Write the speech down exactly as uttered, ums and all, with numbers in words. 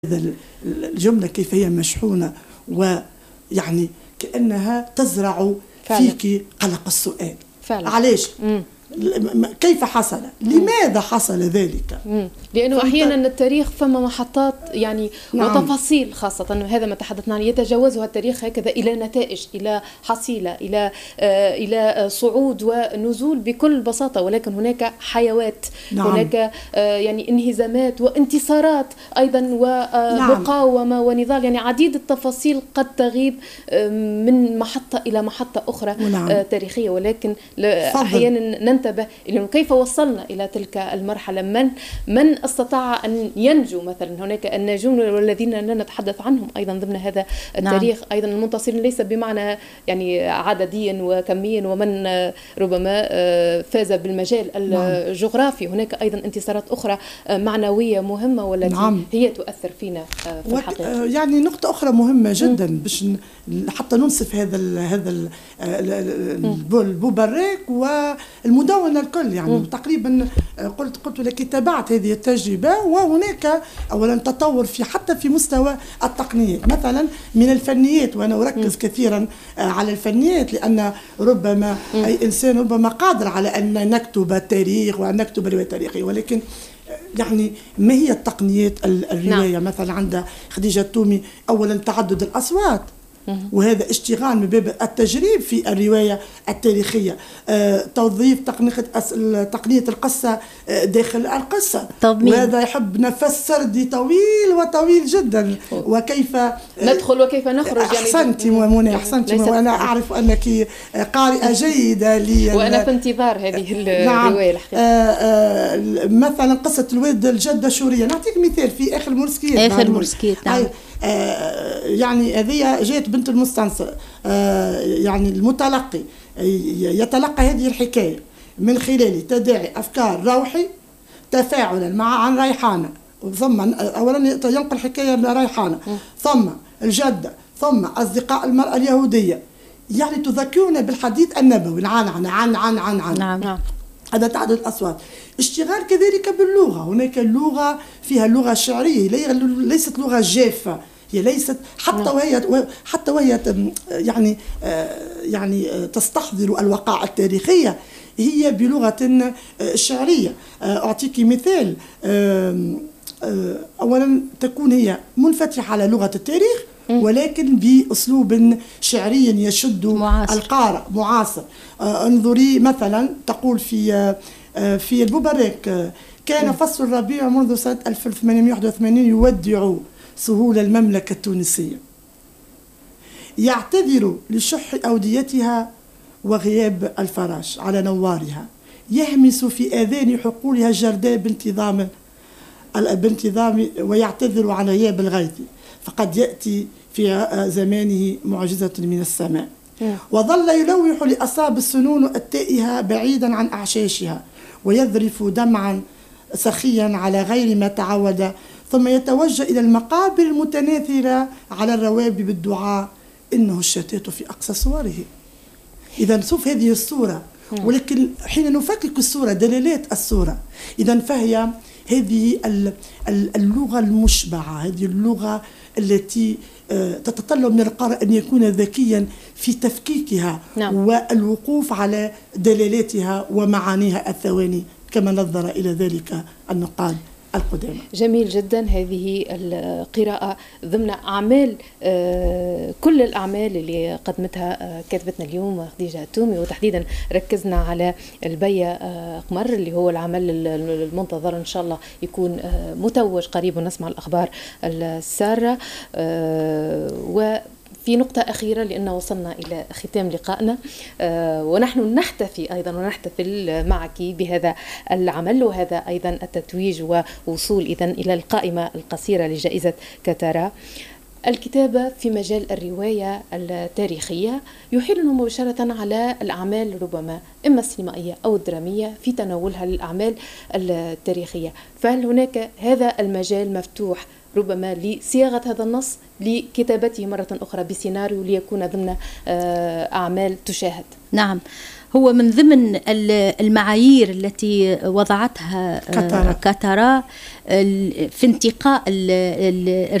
الجملة كيف هي مشحونة ويعني كأنها تزرع فعلا فيك قلق السؤال. فعلا. علاش؟ مم. كيف حصل؟ لماذا حصل ذلك؟ مم. لأنه أحيانا التاريخ فما محطات يعني نعم. وتفاصيل خاصة هذا ما تحدثنا عنه يتجاوزها التاريخ هكذا إلى نتائج، إلى حصيلة، إلى آه إلى صعود ونزول بكل بساطة، ولكن هناك حيوات. نعم. هناك آه يعني انهزامات وانتصارات أيضا ومقاومة. نعم. ونضال، يعني عديد التفاصيل قد تغيب آه من محطة إلى محطة أخرى. نعم. آه تاريخية، ولكن أحيانا ننتبه إلى كيف وصلنا إلى تلك المرحلة. من من استطاع أن ينجو مثلا؟ هناك الناجون والذين لا نتحدث عنهم أيضا ضمن هذا التاريخ. نعم. أيضا المنتصرين ليس بمعنى يعني عدديا وكميا، ومن ربما فاز بالمجال الجغرافي. هناك أيضا انتصارات أخرى معنوية مهمة والتي نعم. هي تؤثر فينا في الحقيقة. يعني نقطة أخرى مهمة جدا م. باش حتى ننصف هذا ال هذا ال البوبريك والمدونة الكل. يعني م. تقريبا قلت قلت لك تابعت هذه التجربة، وهناك أولا تطور في حتى في مستوى التقنيات مثلا من الفنيات، وأنا أركز م. كثيرا على الفنيات، لأن ربما م. أي إنسان ربما قادر على أن نكتب التاريخ وأن نكتب رواية تاريخية، ولكن يعني ما هي التقنيات الرواية؟ نعم. مثلا عند خديجة التومي أولا تعدد الأصوات، وهذا اشتغال من باب التجريب في الرواية التاريخية. آه، توظيف تقنية تقنية القصة آه، داخل القصة، تضمين. وهذا يحب نفس سردي طويل وطويل جدا. وكيف آه ندخل وكيف نخرج. أحسنتي منى، أحسنتي، وأنا أعرف أنك قارئة جيدة لي، وأنا في انتظار هذه الرواية الحقيقة. آه آه مثلا قصة الواد الجدة شورية، نعطيك مثال في آخر مرسكيت. آخر مرسكيت نعم. آه يعني هذه جاءت بنت المستنصر، آه يعني المتلقي يتلقى هذه الحكاية من خلال تداعي أفكار روحي تفاعلا مع عن ريحانة، ثم أولا ينقل حكاية ريحانة، ثم الجدة، ثم أصدقاء المرأة اليهودية، يعني تذكرنا بالحديث النبوي عن عن عن عن عن, عن. نعم. هذا تعدد الأصوات. اشتغال كذلك باللغة، هناك اللغة فيها لغة شعرية ليست لغة جافة، هي ليست حتى وهي حتى وهي يعني يعني تستحضر الوقائع التاريخية، هي بلغة شعرية. أعطيك مثال، أولا تكون هي منفتحة على لغة التاريخ، ولكن بأسلوب شعري يشد معاصر. القارئ معاصر. انظري مثلا تقول في في البوبريك: كان فصل الربيع منذ سنة ألف وثمانمائة وواحد وثمانين يودع سهول المملكة التونسية، يعتذر لشح أوديتها وغياب الفراش على نوارها، يهمس في آذان حقولها الجرداء بانتظام بانتظام ويعتذر عن غياب الغيث، فقد يأتي في زمانه معجزة من السماء. وظل يلوح لأصاب السنون التائهة بعيدا عن أعشاشها، ويذرف دمعا سخيا على غير ما تعود، ثم يتوجه إلى المقابر المتناثرة على الروابي بالدعاء: إنه الشتات في أقصى صوره. إذا شوف هذه الصورة، ولكن حين نفكك الصورة دلالات الصورة، إذا فهي هذه اللغة المشبعة، هذه اللغة التي تتطلب من القارئ أن يكون ذكيا في تفكيكها. نعم. والوقوف على دلالاتها ومعانيها الثواني كما نظر إلى ذلك النقاد القدامى. جميل جدا هذه القراءة ضمن أعمال كل الأعمال اللي قدمتها كاتبتنا اليوم خديجة التومي، وتحديدا ركزنا على البيا قمر اللي هو العمل المنتظر إن شاء الله يكون متوج قريب ونسمع الأخبار السارة. و في نقطة أخيرة لأن وصلنا إلى ختام لقائنا، آه ونحن نحتفي أيضا ونحتفل معك بهذا العمل وهذا أيضا التتويج ووصول إذن إلى القائمة القصيرة لجائزة كتارا. الكتابة في مجال الرواية التاريخية يحيلنا مباشرة على الأعمال ربما إما السينمائية أو الدرامية في تناولها للأعمال التاريخية، فهل هناك هذا المجال مفتوح ربما لصياغة هذا النص لكتابته مرة أخرى بسيناريو ليكون ضمن أعمال تشاهد؟ نعم، هو من ضمن المعايير التي وضعتها قطر في انتقاء